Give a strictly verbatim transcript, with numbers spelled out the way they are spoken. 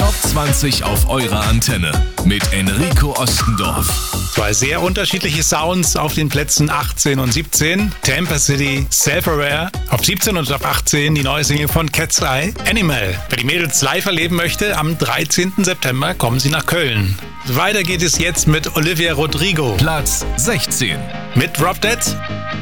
Top zwanzig auf eurer Antenne mit Enrico Ostendorf. Zwei sehr unterschiedliche Sounds auf den Plätzen achtzehn und siebzehn. Tampa City, Self-Aware. Auf siebzehn und auf achtzehn die neue Single von Cat's Eye, Animal. Wer die Mädels live erleben möchte, am dreizehnten September kommen sie nach Köln. Weiter geht es jetzt mit Olivia Rodrigo. Platz sechzehn. Mit Drop Dead